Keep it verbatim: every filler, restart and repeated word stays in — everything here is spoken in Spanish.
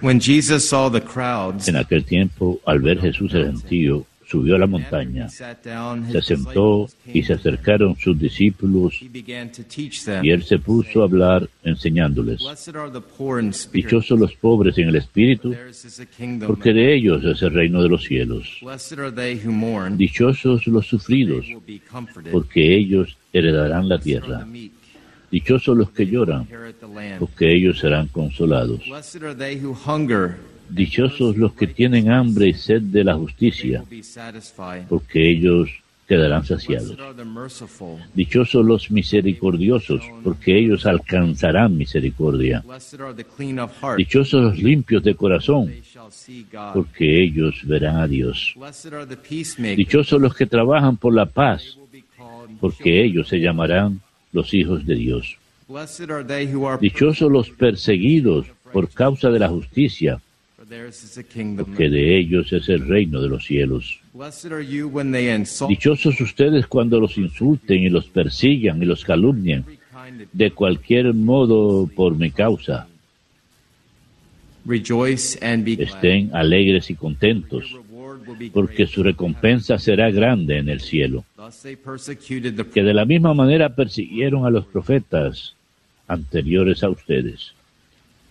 When Jesus saw the crowds, En aquel tiempo, al ver Jesús el gentío, subió a la montaña, se sentó y se acercaron sus discípulos he began to teach them. y él se puso a hablar enseñándoles. Blessed are the poor in spirit, Dichosos los pobres en el espíritu, theirs is the kingdom. porque de ellos es el reino de los cielos. Blessed are they who mourn, Dichosos los sufridos, they will be comforted. porque ellos heredarán la Blessed are tierra. the meek, Dichosos los que lloran, inherit the land. porque ellos serán consolados. Blessed are they who hunger, Dichosos los que tienen hambre y sed de la they justicia, will be satisfied. porque ellos quedarán saciados. Blessed are the merciful, Dichosos los misericordiosos, porque ellos alcanzarán misericordia. blessed are the clean of heart, Dichosos los limpios de corazón, they shall see God. porque ellos verán a Dios. Blessed are the peacemakers, Dichosos los que trabajan por la they paz, will be called porque children. ellos se llamarán los hijos de Dios. Blessed are they who are Dichosos los perseguidos por causa de la justicia, for theirs is the kingdom. porque de ellos es el reino de los cielos. Blessed are you when they insult Dichosos ustedes cuando los insulten y los persigan y los calumnien, every kind of de cualquier modo por mi causa. rejoice and be glad. Estén alegres y contentos, Your reward will be porque great. su recompensa será grande en el cielo. Thus they persecuted the Que de la misma manera persiguieron a los profetas anteriores a ustedes.